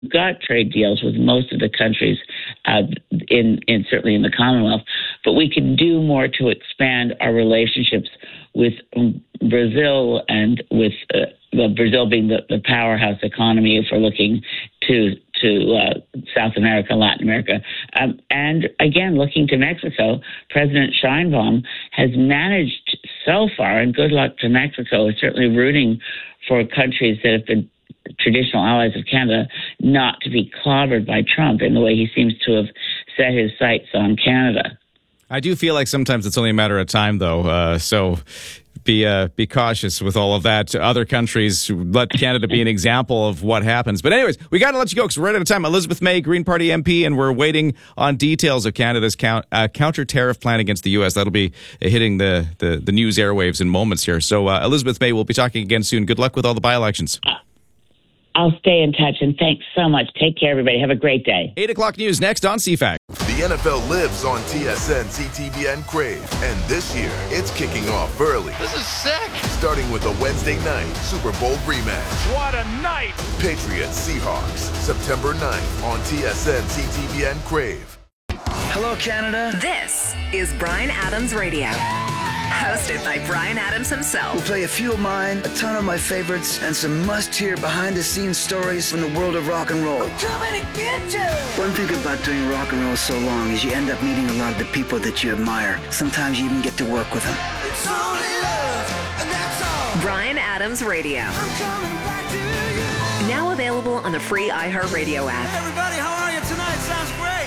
got trade deals with most of the countries in certainly in the Commonwealth, but we can do more to expand our relationships with Brazil and with Brazil being the powerhouse economy if we're looking to South America, Latin America. And again, looking to Mexico, President Sheinbaum has managed so far, and good luck to Mexico, is certainly rooting for countries that have been traditional allies of Canada not to be clobbered by Trump in the way he seems to have set his sights on Canada. I do feel like sometimes it's only a matter of time, though. So be cautious with all of that. Other countries, let Canada be an example of what happens. But anyways, we got to let you go because we're right out of time. Elizabeth May, Green Party MP, and we're waiting on details of Canada's counter-tariff plan against the U.S. That'll be hitting the news airwaves in moments here. So Elizabeth May, we'll be talking again soon. Good luck with all the by-elections. I'll stay in touch, and thanks so much. Take care, everybody. Have a great day. 8 o'clock news next on CFAC. The NFL lives on TSN, CTVN, Crave. And this year, it's kicking off early. This is sick. Starting with a Wednesday night Super Bowl rematch. What a night. Patriots Seahawks, September 9th on TSN, CTVN, Crave. Hello, Canada. This is Bryan Adams Radio. Hosted by Bryan Adams himself. We'll play a few of mine, a ton of my favorites, and some must-hear behind-the-scenes stories from the world of rock and roll. We're coming to get you! One thing about doing rock and roll so long is you end up meeting a lot of the people that you admire. Sometimes you even get to work with them. It's only love, and that's all. Bryan Adams Radio. I'm coming back to you. Now available on the free iHeartRadio app. Hey everybody, how are you tonight? Sounds great.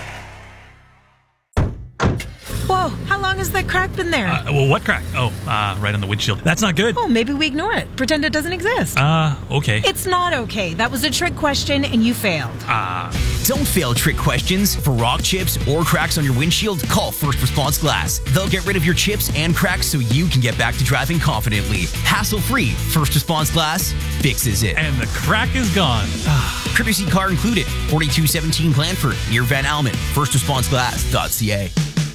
Whoa, how long has that crack been there? Well, what crack? Oh, right on the windshield. That's not good. Oh, maybe we ignore it. Pretend it doesn't exist. Okay. It's not okay. That was a trick question and you failed. Don't fail trick questions. For rock chips or cracks on your windshield, call First Response Glass. They'll get rid of your chips and cracks so you can get back to driving confidently. Hassle-free. First Response Glass fixes it. And the crack is gone. Courtesy car included. 4217 Blandford, near Van Almen. FirstResponseGlass.ca.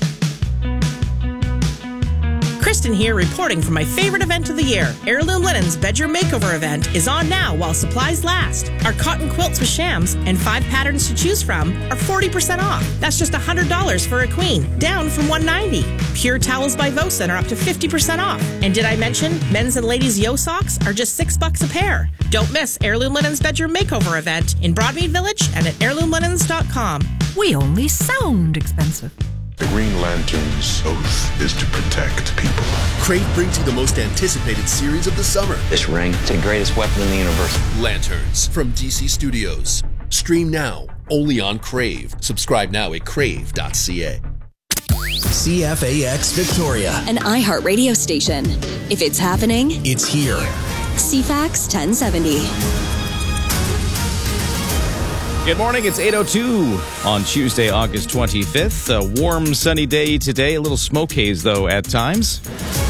Kristen here, reporting from my favorite event of the year. Heirloom Linen's Bedroom Makeover event is on now while supplies last. Our cotton quilts with shams and 5 patterns to choose from are 40% off. That's just $100 for a queen, down from $190. Pure towels by Vosen are up to 50% off. And did I mention men's and ladies' yo socks are just $6 a pair? Don't miss Heirloom Linen's Bedroom Makeover event in Broadmead Village and at heirloomlinens.com. We only sound expensive. The Green Lantern's oath is to protect people. Crave brings you the most anticipated series of the summer. This ring is the greatest weapon in the universe. Lanterns from DC Studios. Stream now, only on Crave. Subscribe now at crave.ca. CFAX Victoria. An iHeartRadio station. If it's happening, it's here. CFAX 1070. Good morning, it's 8:02 on Tuesday, August 25th. A warm, sunny day today. A little smoke haze, though, at times.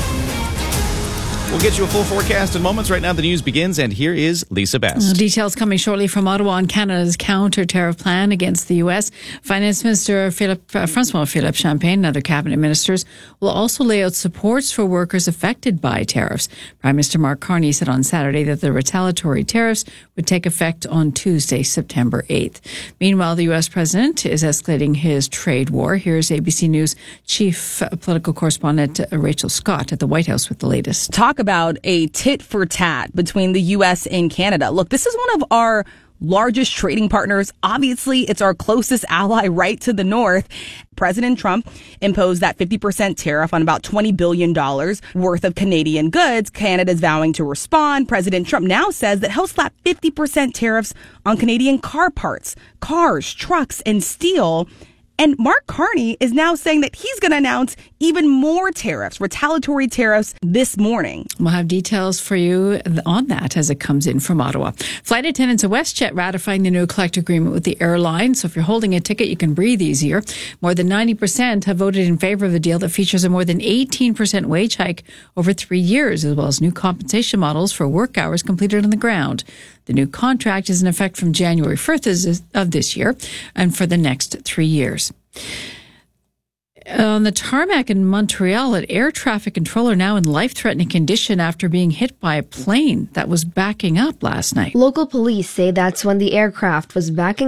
We'll get you a full forecast in moments. Right now, the news begins, and here is Lisa Best. Details coming shortly from Ottawa on Canada's counter-tariff plan against the U.S. Finance Minister François Philippe Champagne and other cabinet ministers will also lay out supports for workers affected by tariffs. Prime Minister Mark Carney said on Saturday that the retaliatory tariffs would take effect on Tuesday, September 8th. Meanwhile, the U.S. president is escalating his trade war. Here's ABC News chief political correspondent Rachel Scott at the White House with the latest. Talk about a tit for tat between the U.S. and Canada. Look, this is one of our largest trading partners. Obviously, it's our closest ally right to the north. President Trump imposed that 50% tariff on about $20 billion worth of Canadian goods. Canada's vowing to respond. President Trump now says that he'll slap 50% tariffs on Canadian car parts, cars, trucks, and steel. And Mark Carney is now saying that he's going to announce even more tariffs, retaliatory tariffs, this morning. We'll have details for you on that as it comes in from Ottawa. Flight attendants at WestJet ratifying the new collective agreement with the airline. So if you're holding a ticket, you can breathe easier. More than 90% have voted in favor of the deal that features a more than 18% wage hike over 3 years, as well as new compensation models for work hours completed on the ground. The new contract is in effect from January 1st of this year and for the next 3 years. On the tarmac in Montreal, an air traffic controller now in life-threatening condition after being hit by a plane that was backing up last night. Local police say that's when the aircraft was backing